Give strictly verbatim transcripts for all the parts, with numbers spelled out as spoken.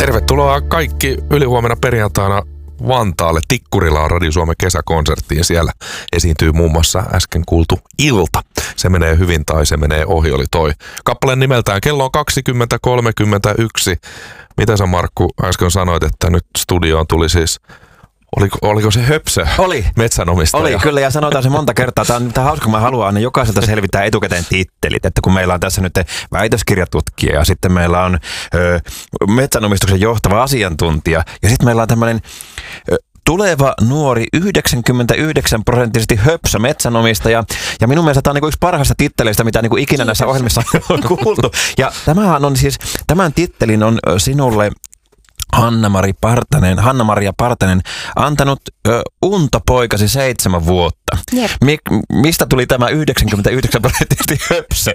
Tervetuloa kaikki ylihuomenna perjantaina Vantaalle. Tikkurilla on Radio Suomen kesäkonsertti ja siellä esiintyy muun muassa äsken kuultu Ilta. Se menee hyvin tai se menee ohi, oli toi kappaleen nimeltään. Kello on kaksikymmentä kolmekymmentäyksi. Mitä sä, Markku, äsken sanoit, että nyt studioon tuli siis... Oliko, oliko se höpsö? Oli. Metsänomistaja. Oli, kyllä, ja sanotaan se monta kertaa. Tämä on, tämä on hauska, kun mä haluan aina jokaiselta selvittää etukäteen tittelit. Että kun meillä on tässä nyt väitöskirjatutkija ja sitten meillä on ö, metsänomistuksen johtava asiantuntija ja sitten meillä on tämmöinen ö, tuleva nuori yhdeksänkymmentäyhdeksän prosenttisesti höpsö metsänomistaja. Ja minun mielestä tämä on niin kuin yksi parhaista titteleistä, mitä niin kuin ikinä näissä ohjelmissa on kuultu. Ja tämähän on siis, tämän tittelin on sinulle Hanna-Mari Partanen, Hanna-Maria Partanen antanut ö, untopoikasi seitsemän vuotta. Mi- mistä tuli tämä yhdeksänkymmentäyhdeksän prosenttisesti höpsö?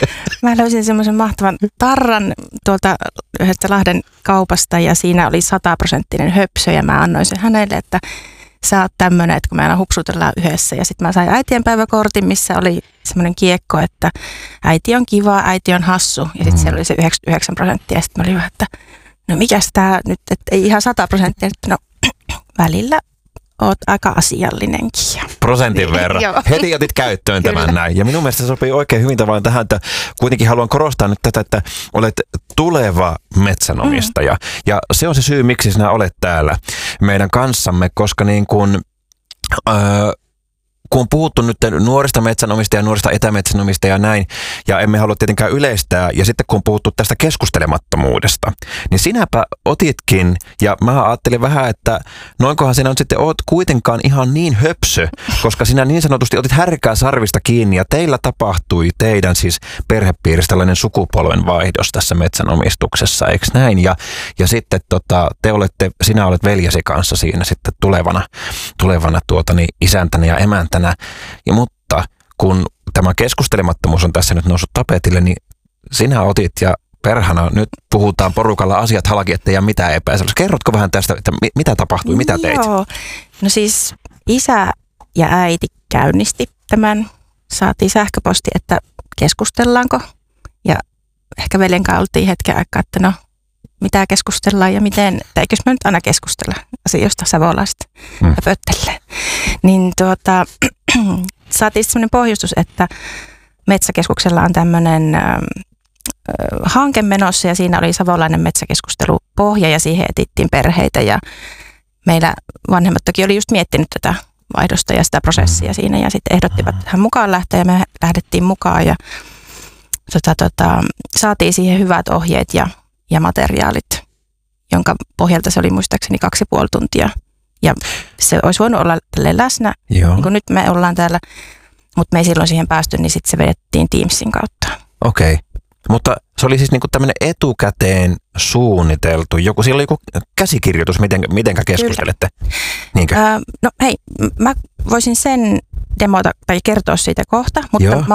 Mä löysin semmoisen mahtavan tarran tuolta yhdestä Lahden kaupasta ja siinä oli sataprosenttinen höpsö ja mä annoin sen hänelle, että sä oot tämmönen, että kun me aina hupsutellaan yhdessä. Ja sitten mä sain äitienpäiväkortin, missä oli semmoinen kiekko, että äiti on kiva, äiti on hassu. Ja sitten mm. siellä oli se yhdeksänkymmentäyhdeksän prosenttia ja sitten mä olin vähän, että no mikäs tää nyt, että ei ihan sata prosenttia, no välillä oot aika asiallinenkin. Prosentin verran. Heti otit käyttöön tämän Kyllä. näin. Ja minun mielestä se sopii oikein hyvin tavallaan tähän, että kuitenkin haluan korostaa nyt tätä, että olet tuleva metsänomistaja. Mm. Ja se on se syy, miksi sinä olet täällä meidän kanssamme, koska niin kuin... Öö, kun on puhuttu nyt nuorista metsänomistajia ja nuorista etämetsänomistajia ja näin, ja emme halua tietenkään yleistää, ja sitten kun on puhuttu tästä keskustelemattomuudesta, niin sinäpä otitkin, ja mä ajattelin vähän, että noinkohan sinä nyt sitten oot kuitenkaan ihan niin höpsö, koska sinä niin sanotusti otit härkää sarvista kiinni, ja teillä tapahtui teidän siis perhepiirissä tällainen sukupolven vaihdos tässä metsänomistuksessa, eikö näin? Ja, ja sitten tota, te olette, sinä olet veljesi kanssa siinä sitten tulevana, tulevana tuota, niin isäntänä ja emäntänä. Ja mutta kun tämä keskustelemattomuus on tässä nyt noussut tapetille, niin sinä otit ja perhana nyt puhutaan porukalla asiat halki, ettei jää mitään epäselvästi. Kerrotko vähän tästä, että mitä tapahtui, mitä teit? Joo, no siis isä ja äiti käynnisti tämän. Saatiin sähköposti, että keskustellaanko. Ja ehkä veljen kanssa oltiin hetken aikaa, että no mitä keskustellaan ja miten, että eikös me nyt aina keskustella asioista savolaiset hmm. ja pöttelee. Niin tuota, saatiin sellainen pohjustus, että Metsäkeskuksella on tämmöinen äh, hanke menossa ja siinä oli savolainen metsäkeskustelupohja ja siihen etittiin perheitä ja meillä vanhemmat toki oli just miettinyt tätä vaihdosta ja sitä prosessia siinä ja sitten ehdottivat tähän mukaan lähteä ja me lähdettiin mukaan ja tota, tota, saatiin siihen hyvät ohjeet ja ja materiaalit, jonka pohjalta se oli muistaakseni kaksi ja puoli tuntia. Ja se olisi voinut olla tälleen läsnä, Joo. niin kuin nyt me ollaan täällä, mutta me ei silloin siihen päästy, niin sitten se vedettiin Teamsin kautta. Okei, okay. Mutta se oli siis niinku tämmöinen etukäteen suunniteltu, joku, siellä oli joku käsikirjoitus, miten, mitenkä keskustelette? Niinkö? Öö, no hei, mä voisin sen demota tai kertoa siitä kohta, mutta Joo. mä